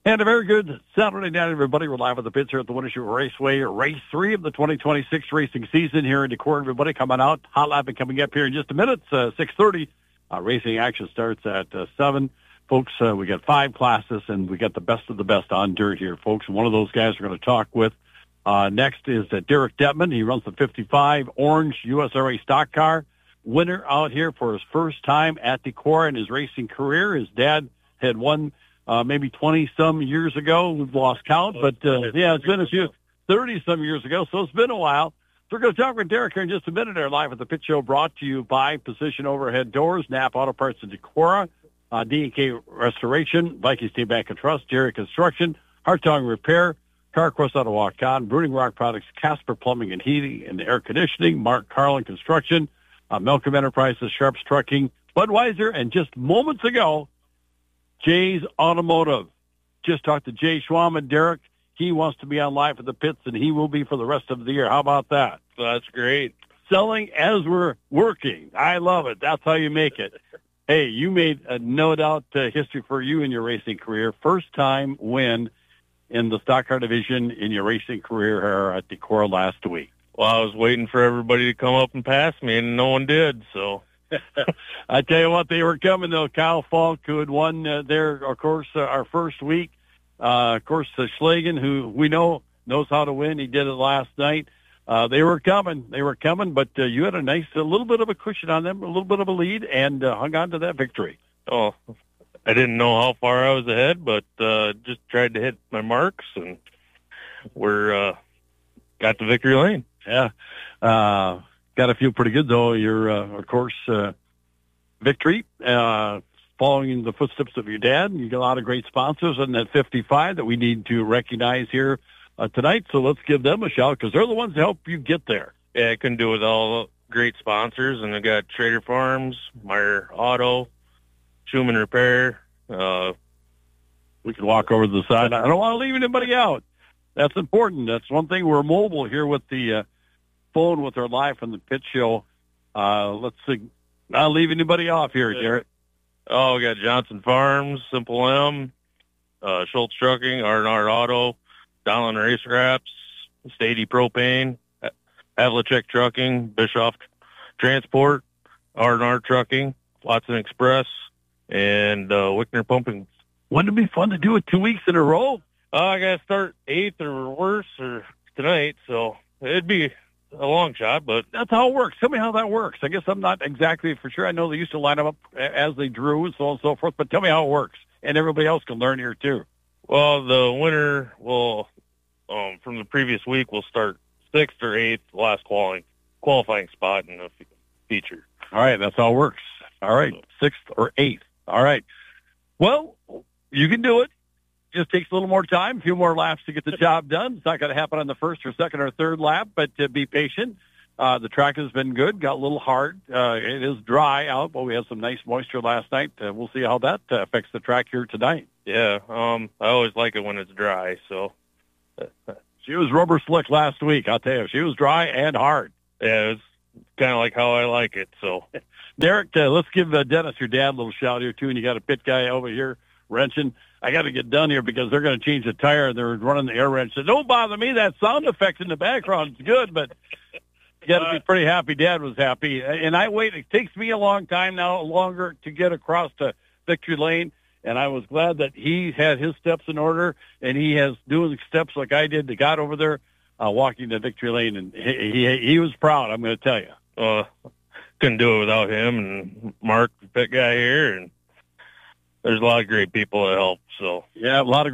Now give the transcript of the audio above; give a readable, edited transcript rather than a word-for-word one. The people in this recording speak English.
And a very good Saturday night, everybody. We're live at the pits here at the Winter Raceway, race 3 of the 2026 racing season here in Decorah. Everybody coming out. Hot Lap coming up here in just a minute. It's 6:30. Racing action starts at 7. Folks, we got 5 classes, and we got the best of the best on dirt here, folks. And one of those guys we're going to talk with next is Derek Detman. He runs the 55 Orange USRA stock car. Winner out here for his first time at Decorah in his racing career. His dad had won maybe 20-some years ago. We've lost count, but it's been a few, 30-some years ago, so it's been a while. So we're going to talk with Derek here in just a minute. Our live at the pit show brought to you by Position Overhead Doors, Knapp Auto Parts in Decorah, D&K Restoration, Vikings State Bank and Trust, Jerry Construction, Hartong Repair, CarQuest Auto Walk-On, Brooding Rock Products, Casper Plumbing and Heating and Air Conditioning, Mark Carlin Construction, Malcolm Enterprises, Sharps Trucking, Budweiser, and just moments ago, Jay's Automotive. Just talked to Jay Schwaman. Derek, he wants to be on live at the pits, and he will be for the rest of the year. How about that? That's great. Selling as we're working. I love it. That's how you make it. Hey, you made a no doubt history for you in your racing career. First time win in the stock car division in your racing career here at Decorah last week. Well, I was waiting for everybody to come up and pass me, and no one did, so. I tell you what, they were coming, though. Kyle Falk, who had won there, of course, our first week. Of course, Schlagen, who we know knows how to win. He did it last night. They were coming. But you had a little bit of a cushion on them, a little bit of a lead, and hung on to that victory. Oh, I didn't know how far I was ahead, but just tried to hit my marks, and we're got the victory lane. Yeah. Got to feel pretty good, though. Your, of course, victory, following the footsteps of your dad. You got a lot of great sponsors in that 55 that we need to recognize here tonight. So let's give them a shout because they're the ones that help you get there. Yeah, I couldn't do it with all great sponsors. And I got Trader Farms, Meyer Auto, Schumann Repair. We can walk over to the side. I don't want to leave anybody out. That's important. That's one thing. We're mobile here with the phone with our live from the pit show. Let's see. Not leave anybody off here, Garrett. Oh, we got Johnson Farms, Simple M, Schultz Trucking, R&R Auto, Donlin Race Wraps, Stady Propane, Havlicek Trucking, Bischoff Transport, R&R Trucking, Watson Express, and Wickner Pumping. Wouldn't it be fun to do it 2 weeks in a row? I got to start 8th or worse or tonight, so it'd be a long shot, but that's how it works. Tell me how that works. I guess I'm not exactly for sure. I know they used to line them up as they drew and so on and so forth, but tell me how it works. And everybody else can learn here too. Well, the winner will, from the previous week, will start 6th or 8th, last qualifying spot in the feature. All right, that's how it works. All right, 6th or 8th. All right. Well, you can do it. Just takes a little more time, a few more laps to get the job done. It's not going to happen on the first or second or third lap, but be patient. The track has been good, got a little hard. It is dry out, but we had some nice moisture last night. We'll see how that affects the track here tonight. Yeah, I always like it when it's dry. So she was rubber slick last week, I'll tell you. She was dry and hard. Yeah, it's kind of like how I like it. So, Derek, let's give Dennis, your dad, a little shout here, too. And you got a pit guy over here wrenching. I got to get done here because they're going to change the tire. They're running the air wrench. So don't bother me. That sound effect in the background is good, but you got to be pretty happy. Dad was happy. And I wait. It takes me a long time now, longer to get across to victory lane. And I was glad that he had his steps in order, and he has doing steps like I did. That got over there, walking to victory lane, and he was proud. I'm going to tell you. Couldn't do it without him and Mark, the pit guy here, and there's a lot of great people that help. So yeah, a lot of